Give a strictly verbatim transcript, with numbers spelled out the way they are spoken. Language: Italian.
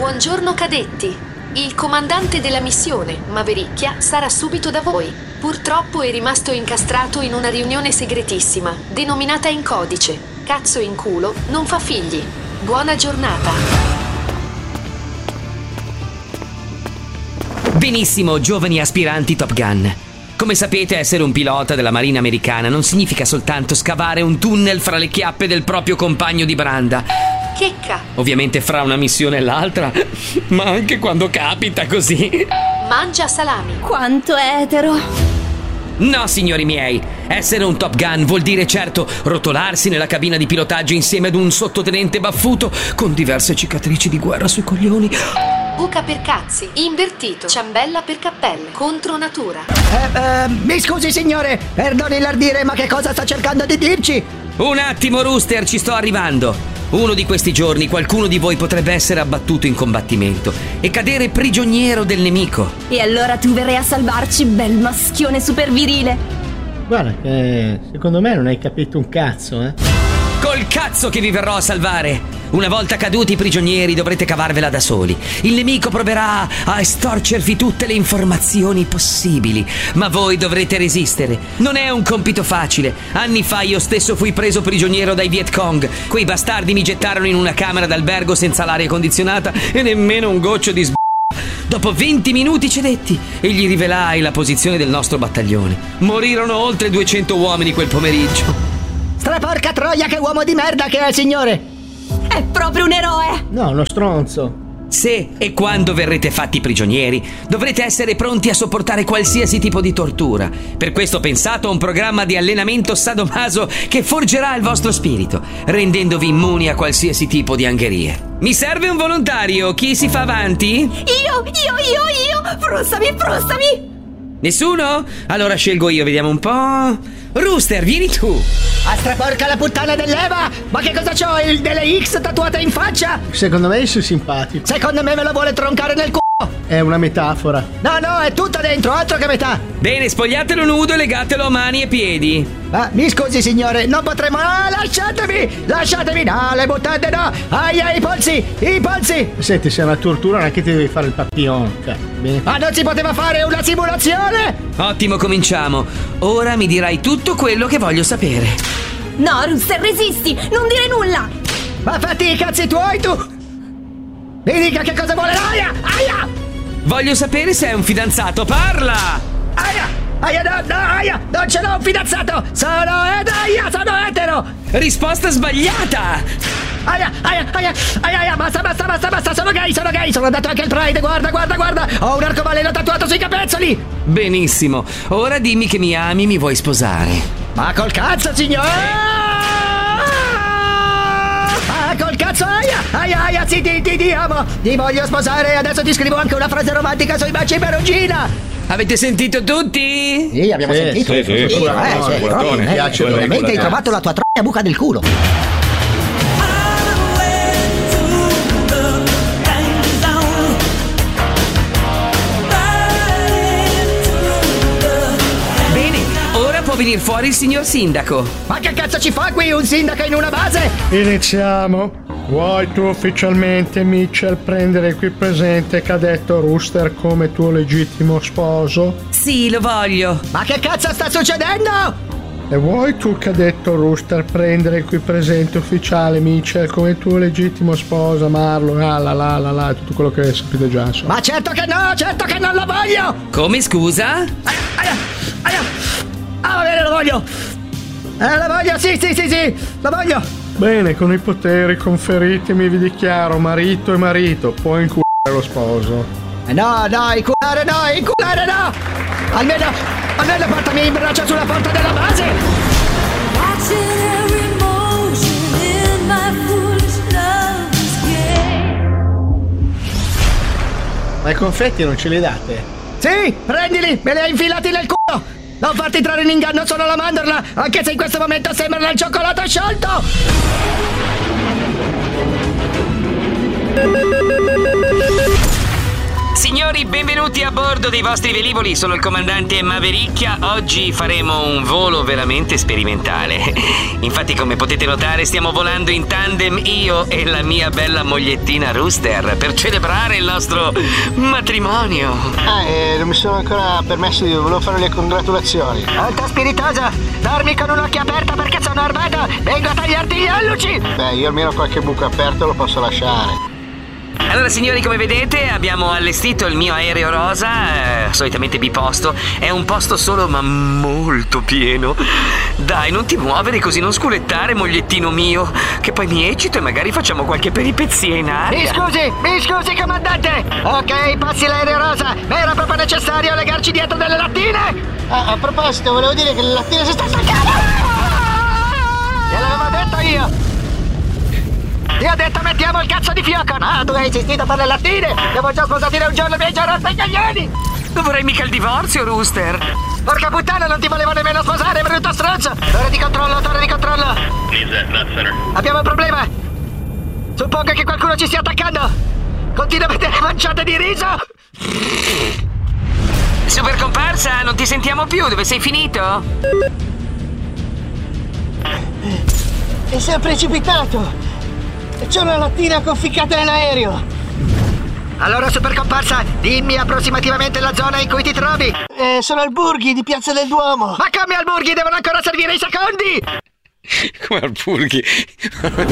Buongiorno cadetti. Il comandante della missione, Mavericchia, sarà subito da voi. Purtroppo è rimasto incastrato in una riunione segretissima, denominata in codice. Cazzo in culo, non fa figli. Buona giornata. Benissimo, giovani aspiranti Top Gun. Come sapete, essere un pilota della Marina americana non significa soltanto scavare un tunnel fra le chiappe del proprio compagno di branda. Checca. Ovviamente fra una missione e l'altra, ma anche quando capita così. Mangia salami. Quanto etero. No, signori miei, essere un Top Gun vuol dire certo rotolarsi nella cabina di pilotaggio insieme ad un sottotenente baffuto con diverse cicatrici di guerra sui coglioni. Buca per cazzi, invertito, ciambella per cappelle, contro natura. Eh, eh, mi scusi signore, perdoni l'ardire, ma che cosa sta cercando di dirci? Un attimo, Rooster, ci sto arrivando. Uno di questi giorni qualcuno di voi potrebbe essere abbattuto in combattimento e cadere prigioniero del nemico. E allora tu verrai a salvarci, bel maschione super virile. Guarda che secondo me non hai capito un cazzo, eh. Col cazzo che vi verrò a salvare! Una volta caduti i prigionieri dovrete cavarvela da soli. Il nemico proverà a estorcervi tutte le informazioni possibili, ma voi dovrete resistere. Non è un compito facile. Anni fa io stesso fui preso prigioniero dai Viet Cong. Quei bastardi mi gettarono in una camera d'albergo senza l'aria condizionata e nemmeno un goccio di sb***o. Dopo venti minuti cedetti e gli rivelai la posizione del nostro battaglione. Morirono oltre duecento uomini quel pomeriggio. Straporca troia, che uomo di merda che è, signore! È proprio un eroe! No, uno stronzo. Se e quando verrete fatti prigionieri, dovrete essere pronti a sopportare qualsiasi tipo di tortura. Per questo ho pensato a un programma di allenamento sadomaso che forgerà il vostro spirito, rendendovi immuni a qualsiasi tipo di angherie. Mi serve un volontario, chi si fa avanti? Io, io, io, io! Frustami, frustami! Nessuno? Allora scelgo io, vediamo un po'. Rooster, vieni tu! A straporca la puttana dell'Eva! Ma che cosa c'ho? Il delle X tatuate in faccia? Secondo me sei simpatico. Secondo me me la vuole troncare nel c***o! È una metafora. No, no, è tutta dentro, altro che metà! Bene, spogliatelo nudo e legatelo a mani e piedi. Ah, mi scusi signore, non potremo... Ah, lasciatemi! Lasciatemi! No, le mutande no! Aia, i polsi! I polsi! Senti, se è una tortura non è che ti devi fare il papillon. Cioè, bene. Ma non si poteva fare una simulazione? Ottimo, cominciamo. Ora mi dirai tutto quello che voglio sapere. No, Rooster, resisti! Non dire nulla! Ma fatti i cazzi tuoi, tu! Mi dica che cosa vuole! Aia! Aia! Voglio sapere se è un fidanzato, parla! Aia! Aia, no, no, aia! Non ce l'ho un fidanzato! Sono ed aia, sono etero! Risposta sbagliata! Aia, aia, aia, aia, aia, basta, basta, basta, basta, sono gay, sono gay, sono andato anche al Pride, guarda, guarda, guarda! Ho un arcobaleno tatuato sui capezzoli! Benissimo, ora dimmi che mi ami, mi vuoi sposare. Ma col cazzo, signore! Ah, col cazzo, aia, aia, aia, sì, ti, ti, ti amo! Ti voglio sposare, adesso ti scrivo anche una frase romantica sui baci perugina! Avete sentito tutti? Sì, abbiamo Sì, sentito. sì, sì, eh, sì, culatone, eh, mi piace sicuramente hai trovato la tua troia buca del culo. Bene, ora può venire fuori il signor sindaco. Ma che cazzo ci fa qui un sindaco in una base? Iniziamo. Vuoi tu ufficialmente, Mitchell, prendere qui presente cadetto Rooster come tuo legittimo sposo? Sì, lo voglio. Ma che cazzo sta succedendo? E vuoi tu, cadetto Rooster, prendere qui presente ufficiale Mitchell come tuo legittimo sposo, amarlo, ah la la la la, tutto quello che sapete già, insomma. Ma certo che no, certo che non lo voglio! Come, scusa? Aia, aia, aia. Ah, va bene, lo voglio! Eh, lo voglio, sì, sì, sì, sì, lo voglio! Bene, con i poteri conferitemi vi dichiaro marito e marito, puoi inculare lo sposo. Eh, no, no, inculare no, inculare no! Almeno, almeno portami in braccio sulla porta della base! Ma i confetti non ce li date? Sì, prendili, me li hai infilati nel culo! Non farti trarre in inganno solo la mandorla, anche se in questo momento sembrano il cioccolato sciolto! Signori, benvenuti a bordo dei vostri velivoli, sono il comandante Mavericchia. Oggi faremo un volo veramente sperimentale. Infatti, come potete notare, stiamo volando in tandem io e la mia bella mogliettina Rooster per celebrare il nostro matrimonio. Ah, eh, non mi sono ancora permesso di volevo fare le congratulazioni. Alta spiritosa, dormi con un occhio aperto perché sono armato. Vengo a tagliarti gli alluci. Beh, io almeno qualche buco aperto lo posso lasciare. Allora signori, come vedete abbiamo allestito il mio aereo rosa, eh, solitamente biposto. È un posto solo ma molto pieno. Dai, non ti muovere così, non sculettare, mogliettino mio, che poi mi eccito e magari facciamo qualche peripezia in aria. Mi scusi, mi scusi comandante. Ok, passi l'aereo rosa, ma era proprio necessario legarci dietro delle lattine. Ah, a proposito, volevo dire che le lattine si stanno staccando. Gliel'avevo detto io. Ti ho detto mettiamo il cazzo di fioco. No, tu hai insistito per le lattine. Devo già sposati da un giorno e mi hai già rotto i coglioni. Non vorrei mica il divorzio, Rooster. Porca puttana, non ti volevo nemmeno sposare, brutto stronzo. Torre di controllo, torre di controllo. Abbiamo un problema. Suppongo che qualcuno ci stia attaccando. Continua a vedere manciate di riso. Super comparsa, non ti sentiamo più, dove sei finito? E si è precipitato. C'è una lattina conficcata nell'aereo. Allora, super comparsa, dimmi approssimativamente la zona in cui ti trovi. Eh, sono al Burghi di Piazza del Duomo. Ma come al Burghi? Devono ancora servire i secondi. Come al Burghi?